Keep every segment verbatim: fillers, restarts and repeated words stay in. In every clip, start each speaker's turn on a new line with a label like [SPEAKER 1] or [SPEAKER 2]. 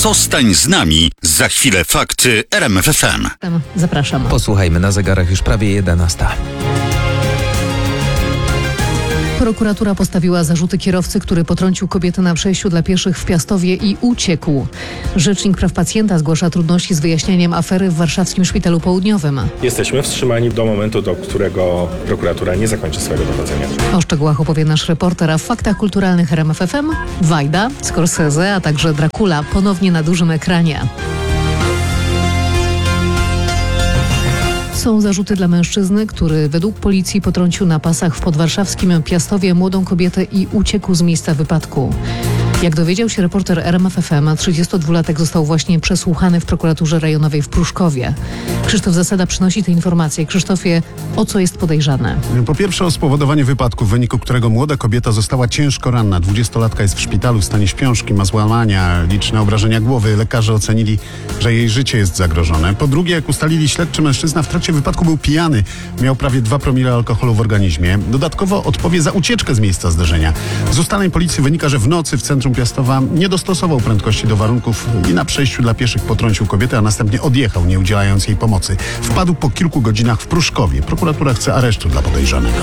[SPEAKER 1] Zostań z nami. Za chwilę fakty R M F F M.
[SPEAKER 2] Zapraszam.
[SPEAKER 3] Posłuchajmy, na zegarach już prawie jedenasta.
[SPEAKER 2] Prokuratura postawiła zarzuty kierowcy, który potrącił kobietę na przejściu dla pieszych w Piastowie i uciekł. Rzecznik praw pacjenta zgłasza trudności z wyjaśnieniem afery w warszawskim Szpitalu Południowym.
[SPEAKER 4] Jesteśmy wstrzymani do momentu, do którego prokuratura nie zakończy swojego dochodzenia.
[SPEAKER 2] O szczegółach opowie nasz reporter, a w faktach kulturalnych R M F F M Wajda, Scorsese, a także Dracula ponownie na dużym ekranie. Są zarzuty dla mężczyzny, który według policji potrącił na pasach w podwarszawskim Piastowie młodą kobietę i uciekł z miejsca wypadku. Jak dowiedział się reporter R M F F M, trzydziestodwulatek został właśnie przesłuchany w prokuraturze rejonowej w Pruszkowie. Krzysztof Zasada przynosi te informacje. Krzysztofie, o co jest podejrzane?
[SPEAKER 5] Po pierwsze o spowodowanie wypadku, w wyniku którego młoda kobieta została ciężko ranna. Dwudziestolatka jest w szpitalu w stanie śpiączki, ma złamania, liczne obrażenia głowy. Lekarze ocenili, że jej życie jest zagrożone. Po drugie, jak ustalili śledczy, mężczyzna w trakcie wypadku był pijany. Miał prawie dwa promile alkoholu w organizmie. Dodatkowo odpowie za ucieczkę z miejsca zdarzenia. Z ustaleń policji wynika, że w nocy w centrum Piastowa nie dostosował prędkości do warunków i na przejściu dla pieszych potrącił kobietę, a następnie odjechał, nie udzielając jej pomocy. Wpadł po kilku godzinach w Pruszkowie. Prokuratura chce aresztu dla podejrzanego.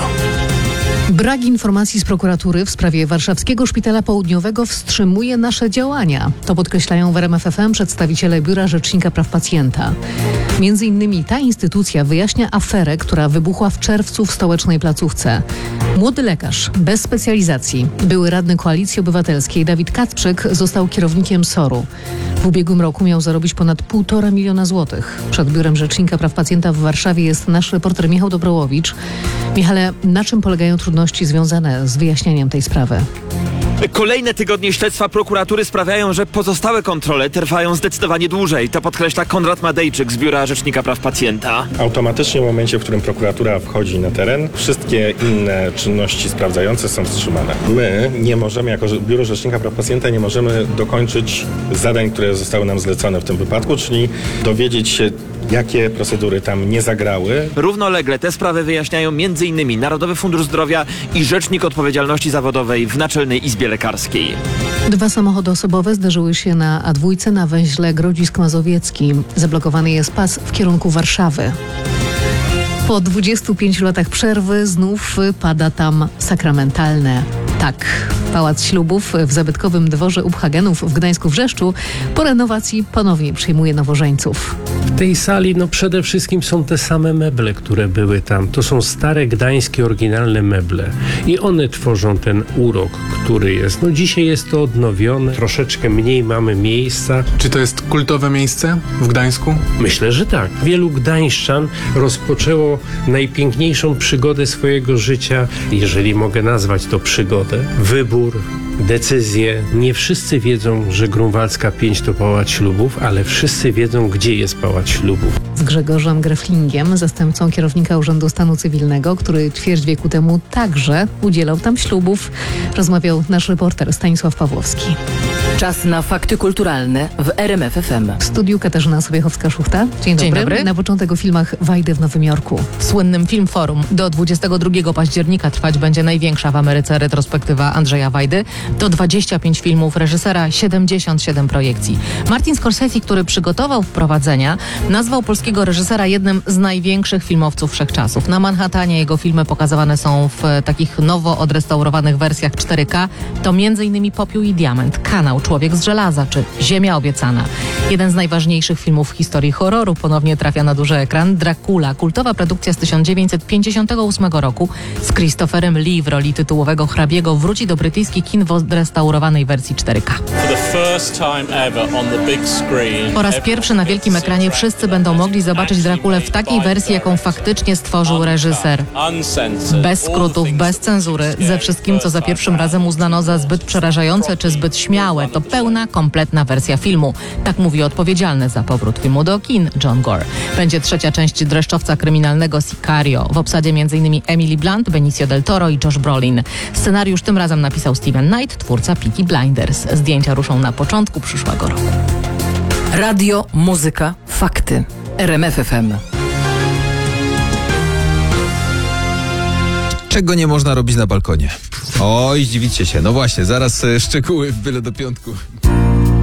[SPEAKER 2] Brak informacji z prokuratury w sprawie warszawskiego Szpitala Południowego wstrzymuje nasze działania. To podkreślają w R M F F M przedstawiciele Biura Rzecznika Praw Pacjenta. Między innymi ta instytucja wyjaśnia aferę, która wybuchła w czerwcu w stołecznej placówce. Młody lekarz, bez specjalizacji, były radny Koalicji Obywatelskiej Dawid Kacprzyk został kierownikiem soru. W ubiegłym roku miał zarobić ponad półtora miliona złotych. Przed Biurem Rzecznika Praw Pacjenta w Warszawie jest nasz reporter Michał Dobrołowicz. Michale, na czym polegają trudności związane z wyjaśnieniem tej sprawy?
[SPEAKER 6] Kolejne tygodnie śledztwa prokuratury sprawiają, że pozostałe kontrole trwają zdecydowanie dłużej. To podkreśla Konrad Madejczyk z Biura Rzecznika Praw Pacjenta.
[SPEAKER 4] Automatycznie w momencie, w którym prokuratura wchodzi na teren, wszystkie inne czynności sprawdzające są wstrzymane. My nie możemy, jako Biuro Rzecznika Praw Pacjenta, nie możemy dokończyć zadań, które zostały nam zlecone w tym wypadku, czyli dowiedzieć się, jakie procedury tam nie zagrały.
[SPEAKER 6] Równolegle te sprawy wyjaśniają między innymi Narodowy Fundusz Zdrowia i Rzecznik Odpowiedzialności Zawodowej w Naczelnej Izbie Lekarskiej.
[SPEAKER 2] Dwa samochody osobowe zderzyły się na A dwa na węźle Grodzisk Mazowiecki. Zablokowany jest pas w kierunku Warszawy. Po dwudziestu pięciu latach przerwy znów pada tam sakramentalne tak. Pałac Ślubów w zabytkowym dworze Ubhagenów w Gdańsku-Wrzeszczu po renowacji ponownie przyjmuje nowożeńców.
[SPEAKER 7] W tej sali no przede wszystkim są te same meble, które były tam. To są stare gdańskie, oryginalne meble. I one tworzą ten urok, który jest. No dzisiaj jest to odnowione, troszeczkę mniej mamy miejsca.
[SPEAKER 8] Czy to jest kultowe miejsce w Gdańsku?
[SPEAKER 7] Myślę, że tak. Wielu gdańszczan rozpoczęło najpiękniejszą przygodę swojego życia, jeżeli mogę nazwać to przygodę. Wybór, decyzje. Nie wszyscy wiedzą, że Grunwaldzka pięć to Pałac Ślubów, ale wszyscy wiedzą, gdzie jest Pałac Ślubów.
[SPEAKER 2] Z Grzegorzem Greflingiem, zastępcą kierownika Urzędu Stanu Cywilnego, który ćwierć wieku temu także udzielał tam ślubów, rozmawiał nasz reporter Stanisław Pawłowski.
[SPEAKER 9] Czas na fakty kulturalne w R M F F M.
[SPEAKER 2] W studiu Katarzyna Sobiechowska-Szuchta. Dzień,
[SPEAKER 9] Dzień
[SPEAKER 2] dobry.
[SPEAKER 9] dobry.
[SPEAKER 2] Na początek o filmach Wajdy w Nowym Jorku.
[SPEAKER 9] W słynnym Film Forum do dwudziestego drugiego października trwać będzie największa w Ameryce retrospektywa Andrzeja Wajdy. To dwadzieścia pięć filmów reżysera, siedemdziesiąt siedem projekcji. Martin Scorsese, który przygotował wprowadzenia, nazwał polskiego reżysera jednym z największych filmowców wszechczasów. Na Manhattanie jego filmy pokazywane są w takich nowo odrestaurowanych wersjach cztery K. To między innymi Popiół i Diament, Kanał, Człowiek z żelaza czy Ziemia obiecana. Jeden z najważniejszych filmów w historii horroru ponownie trafia na duży ekran. Dracula, kultowa produkcja z tysiąc dziewięćset pięćdziesiątego ósmego roku z Christopherem Lee w roli tytułowego hrabiego wróci do brytyjskich kin w odrestaurowanej wersji cztery K. Po raz pierwszy na wielkim ekranie wszyscy będą mogli zobaczyć Draculę w takiej wersji, jaką faktycznie stworzył reżyser. Bez skrótów, bez cenzury, ze wszystkim, co za pierwszym razem uznano za zbyt przerażające czy zbyt śmiałe. To pełna, kompletna wersja filmu. Tak mówi odpowiedzialny za powrót filmu do kin John Gore. Będzie trzecia część dreszczowca kryminalnego Sicario. W obsadzie m.in. Emily Blunt, Benicio del Toro i Josh Brolin. Scenariusz tym razem napisał Steven Knight, twórca Peaky Blinders. Zdjęcia ruszą na początku przyszłego roku. Radio, muzyka, fakty. R M F F M.
[SPEAKER 3] Czego nie można robić na balkonie? Oj, zdziwicie się. No właśnie, zaraz e, szczegóły w Byle do Piątku.